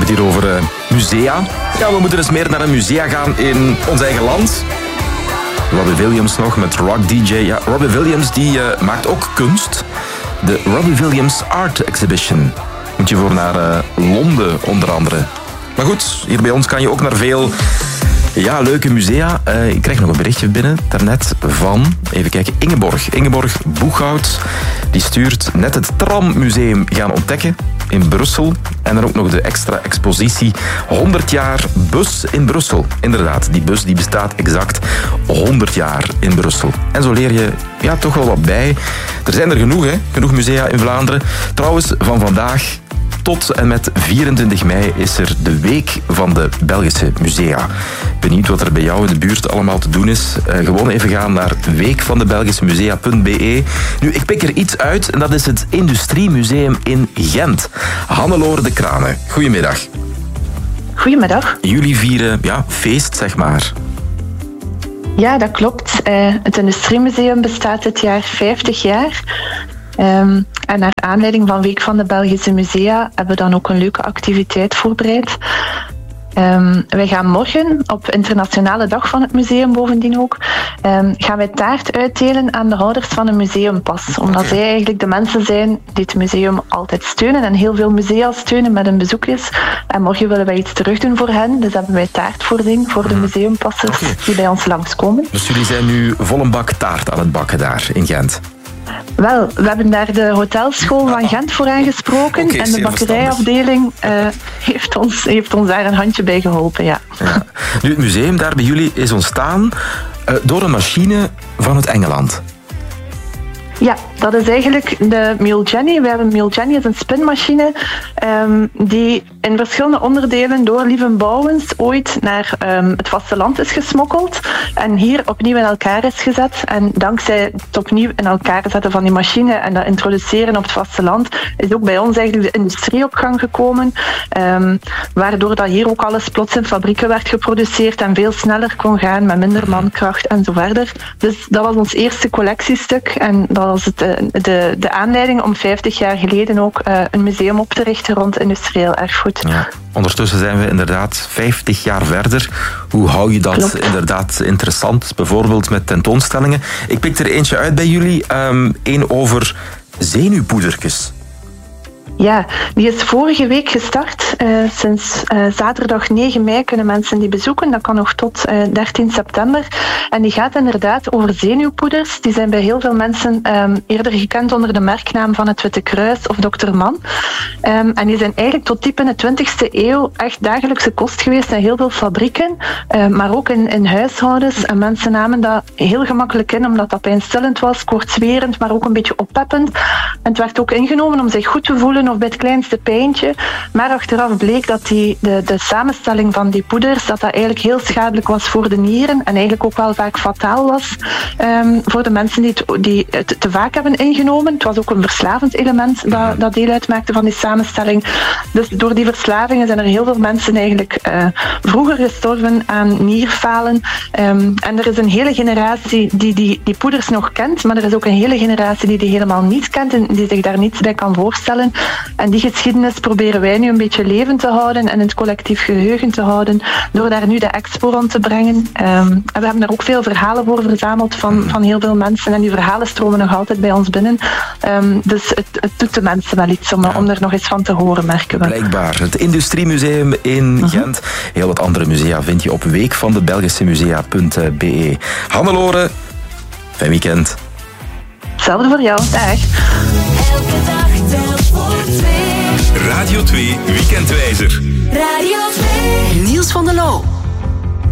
het hier over musea. Ja, we moeten eens meer naar een musea gaan in ons eigen land. Robbie Williams nog met Rock DJ. Ja, Robbie Williams die maakt ook kunst. De Robbie Williams Art Exhibition. Moet je voor naar Londen onder andere. Maar goed, hier bij ons kan je ook naar veel leuke musea. Ik krijg nog een berichtje binnen daarnet van, even kijken, Ingeborg. Ingeborg Boeghout. Die stuurt net het Trammuseum gaan ontdekken in Brussel. En dan ook nog de extra expositie 100 jaar bus in Brussel. Inderdaad, die bus die bestaat exact 100 jaar in Brussel. En zo leer je toch wel wat bij. Er zijn er genoeg, hè? Genoeg musea in Vlaanderen. Trouwens, van vandaag tot en met 24 mei is er de Week van de Belgische Musea. Benieuwd wat er bij jou in de buurt allemaal te doen is? Gewoon even gaan naar weekvandebelgischemusea.be. Nu, ik pik er iets uit en dat is het Industriemuseum in Gent. Hannelore de Kranen, goedemiddag. Goedemiddag. Jullie vieren feest, zeg maar. Ja, dat klopt. Het Industriemuseum bestaat dit jaar 50 jaar. En naar aanleiding van Week van de Belgische Musea hebben we dan ook een leuke activiteit voorbereid. Wij gaan morgen, op Internationale Dag van het Museum bovendien ook, gaan wij taart uitdelen aan de houders van een museumpas. Omdat zij eigenlijk de mensen zijn die het museum altijd steunen en heel veel musea steunen met hun bezoekjes. En morgen willen wij iets terug doen voor hen, dus hebben wij taart voorzien voor de museumpassers die bij ons langskomen. Dus jullie zijn nu vol een bak taart aan het bakken daar in Gent? Wel, we hebben daar de hotelschool van Gent voor aangesproken en de bakkerijafdeling heeft ons daar een handje bij geholpen, ja. Nu, het museum daar bij jullie is ontstaan door een machine van het Engeland. Ja, dat is eigenlijk de Mule Jenny. We hebben Mule Jenny, is een spinmachine die in verschillende onderdelen door Lieven Bouwens ooit naar het vasteland is gesmokkeld en hier opnieuw in elkaar is gezet. En dankzij het opnieuw in elkaar zetten van die machine en dat introduceren op het vasteland is ook bij ons eigenlijk de industrie op gang gekomen, waardoor dat hier ook alles plots in fabrieken werd geproduceerd en veel sneller kon gaan met minder mankracht en zo verder. Dus dat was ons eerste collectiestuk en dat was de aanleiding om 50 jaar geleden ook een museum op te richten rond industrieel erfgoed. Ja. Ondertussen zijn we inderdaad 50 jaar verder. Hoe hou je dat inderdaad interessant? Bijvoorbeeld met tentoonstellingen. Ik pik er eentje uit bij jullie. Eén over zenuwpoedertjes. Ja, die is vorige week gestart. Sinds zaterdag 9 mei kunnen mensen die bezoeken. Dat kan nog tot 13 september. En die gaat inderdaad over zenuwpoeders. Die zijn bij heel veel mensen eerder gekend onder de merknaam van het Witte Kruis of Dr. Mann. En die zijn eigenlijk tot diep in de 20e eeuw echt dagelijkse kost geweest in heel veel fabrieken. Maar ook in huishoudens. En mensen namen dat heel gemakkelijk in, omdat dat pijnstillend was, koortswerend, maar ook een beetje oppeppend. En het werd ook ingenomen om zich goed te voelen of bij het kleinste pijntje. Maar achteraf bleek dat de samenstelling van die poeders, dat eigenlijk heel schadelijk was voor de nieren en eigenlijk ook wel vaak fataal was voor de mensen die het te vaak hebben ingenomen. Het was ook een verslavend element dat deel uitmaakte van die samenstelling. Dus door die verslavingen zijn er heel veel mensen eigenlijk vroeger gestorven aan nierfalen. En er is een hele generatie die poeders nog kent, maar er is ook een hele generatie die helemaal niet kent en die zich daar niets bij kan voorstellen. En die geschiedenis proberen wij nu een beetje levend te houden en in het collectief geheugen te houden door daar nu de expo rond te brengen. En we hebben daar ook veel verhalen voor verzameld van heel veel mensen en die verhalen stromen nog altijd bij ons binnen. Dus het doet de mensen wel iets om er nog eens van te horen, merken we. Blijkbaar. Het Industriemuseum in Gent. Heel wat andere musea vind je op weekvandebelgischemusea.be. Hannelore, fijn weekend. Hetzelfde voor jou. Dag. Elke dag telt voor twee. Radio 2 Weekendwijzer.